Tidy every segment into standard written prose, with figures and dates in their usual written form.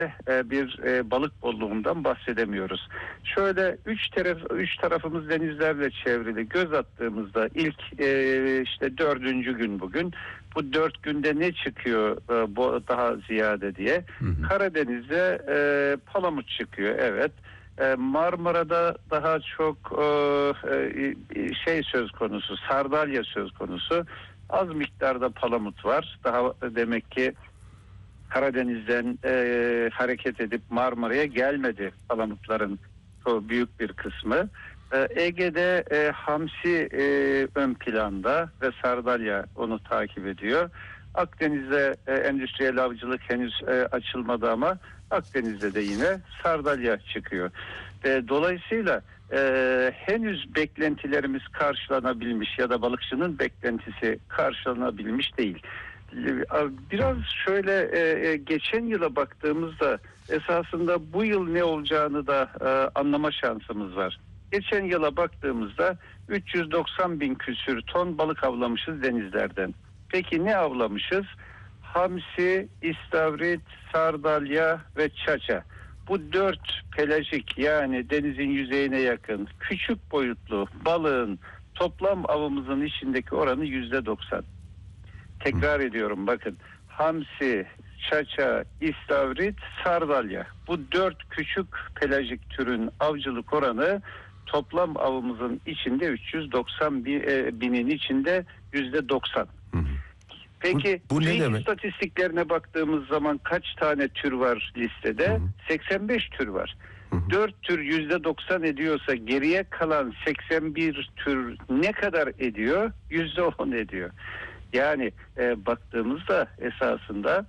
bir balık bolluğundan bahsedemiyoruz. Şöyle üç tarafımız denizlerle çevrili. Göz attığımızda ilk işte 4. gün bugün. Bu 4 günde ne çıkıyor daha ziyade diye. Karadeniz'de palamut çıkıyor, evet. Marmara'da daha çok söz konusu, sardalya söz konusu. Az miktarda palamut var. Daha demek ki Karadeniz'den hareket edip Marmara'ya gelmedi palamutların çok büyük bir kısmı. Ege'de hamsi ön planda ve sardalya onu takip ediyor. Akdeniz'de endüstriyel avcılık henüz açılmadı ama Akdeniz'de de yine sardalya çıkıyor. Dolayısıyla henüz beklentilerimiz karşılanabilmiş ya da balıkçının beklentisi karşılanabilmiş değil. Biraz şöyle geçen yıla baktığımızda esasında bu yıl ne olacağını da anlama şansımız var. Geçen yıla baktığımızda 390 bin küsür ton balık avlamışız denizlerden. Peki ne avlamışız? Hamsi, istavrit, sardalya ve çaça. Bu 4 pelajik, yani denizin yüzeyine yakın küçük boyutlu balığın toplam avımızın içindeki oranı %90. Tekrar ediyorum, bakın: hamsi, çaça, istavrit, sardalya. Bu 4 küçük pelajik türün avcılık oranı toplam avımızın içinde 390 binin içinde %90. Peki bu ne demek? İstatistiklerine baktığımız zaman kaç tane tür var listede? 85 tür var. 4 tür %90 ediyorsa geriye kalan 81 tür ne kadar ediyor? %10 ediyor. Yani baktığımızda esasında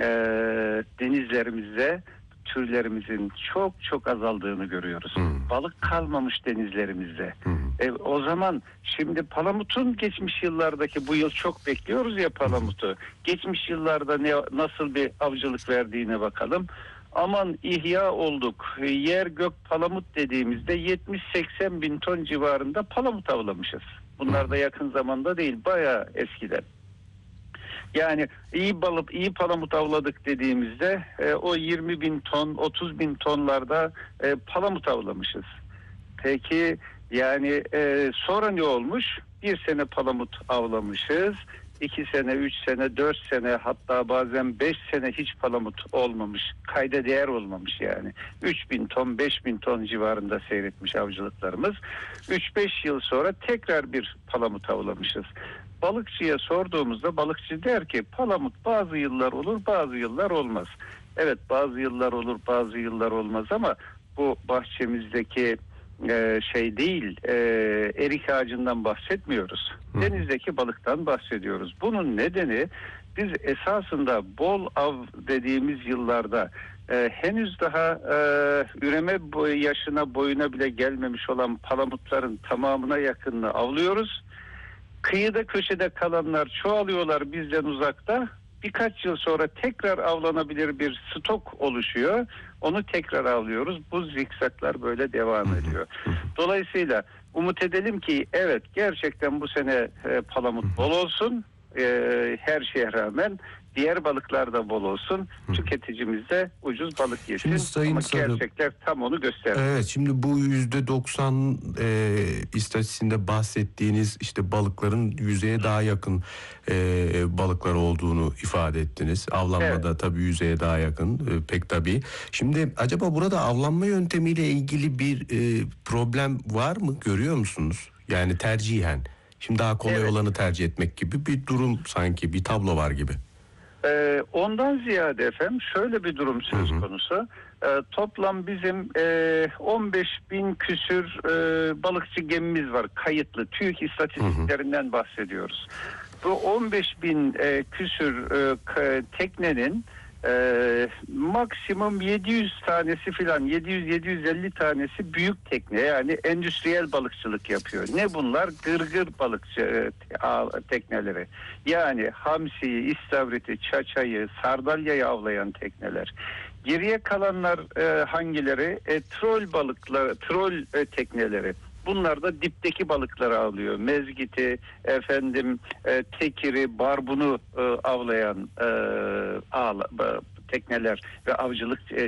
denizlerimizde türlerimizin çok azaldığını görüyoruz. Balık kalmamış denizlerimizde. O zaman şimdi palamutun geçmiş yıllardaki, bu yıl çok bekliyoruz ya palamutu. Geçmiş yıllarda nasıl bir avcılık verdiğine bakalım. Aman ihya olduk, yer gök palamut dediğimizde 70-80 bin ton civarında palamut avlamışız. Bunlar da yakın zamanda değil, bayağı eskiden. Yani iyi palamut avladık dediğimizde o 20 bin ton, 30 bin tonlarda palamut avlamışız. Peki yani sonra ne olmuş? Bir sene palamut avlamışız. 2 sene, 3 sene, 4 sene, hatta bazen 5 sene hiç palamut olmamış. Kayda değer olmamış yani. 3 bin ton, 5 bin ton civarında seyretmiş avcılıklarımız. 3-5 yıl sonra tekrar bir palamut avlamışız. Balıkçıya sorduğumuzda balıkçı der ki palamut bazı yıllar olur, bazı yıllar olmaz. Evet, bazı yıllar olur, bazı yıllar olmaz ama bu bahçemizdeki değil, erik ağacından bahsetmiyoruz. Denizdeki balıktan bahsediyoruz. Bunun nedeni, biz esasında bol av dediğimiz yıllarda henüz daha üreme boyuna bile gelmemiş olan palamutların tamamına yakınını avlıyoruz. Kıyıda köşede kalanlar çoğalıyorlar bizden uzakta. Birkaç yıl sonra tekrar avlanabilir bir stok oluşuyor. Onu tekrar avlıyoruz. Bu zikzaklar böyle devam ediyor. Dolayısıyla umut edelim ki evet, gerçekten bu sene palamut bol olsun. Her şeye rağmen diğer balıklar da bol olsun. Tüketicimiz de ucuz balık yesin. Ama gerçekler tam onu gösteriyor. Evet, şimdi bu %90 istatistiğinde bahsettiğiniz işte balıkların yüzeye daha yakın balıklar olduğunu ifade ettiniz. Avlanmada tabii yüzeye daha yakın, pek tabii. Şimdi acaba burada avlanma yöntemiyle ilgili bir problem var mı, görüyor musunuz? Yani tercihen. Şimdi daha kolay olanı tercih etmek gibi bir durum, sanki bir tablo var gibi. Ondan ziyade efendim şöyle bir durum söz konusu. Toplam bizim 15 bin küsür balıkçı gemimiz var, kayıtlı. TÜİK istatistiklerinden bahsediyoruz. Bu 15 bin küsür teknenin maksimum 700 tanesi filan, 700-750 tanesi büyük tekne, yani endüstriyel balıkçılık yapıyor. Ne bunlar? Gırgır balıkçı tekneleri. Yani hamsiyi, istavriti, çaçayı, sardalyayı avlayan tekneler. Geriye kalanlar hangileri? Trol tekneleri. Bunlar da dipteki balıkları avlıyor. Mezgiti, tekiri, barbunu avlayan tekneler ve avcılık